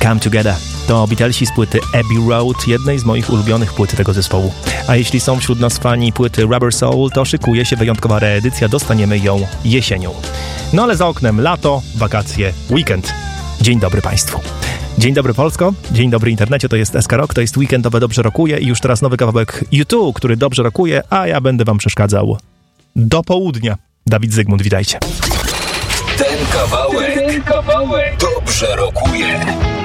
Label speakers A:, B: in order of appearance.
A: Come Together. To Beatlesi z płyty Abbey Road, jednej z moich ulubionych płyt tego zespołu. A jeśli są wśród nas fani płyty Rubber Soul, to szykuje się wyjątkowa reedycja, dostaniemy ją jesienią. No ale za oknem lato, wakacje, weekend. Dzień dobry Państwu. Dzień dobry Polsko, dzień dobry internecie, to jest SK Rock, to jest weekendowe Dobrze Rokuje i już teraz nowy kawałek U2, który dobrze rokuje, a ja będę wam przeszkadzał do południa. Dawid Zygmunt, witajcie.
B: Ten kawałek dobrze rokuje.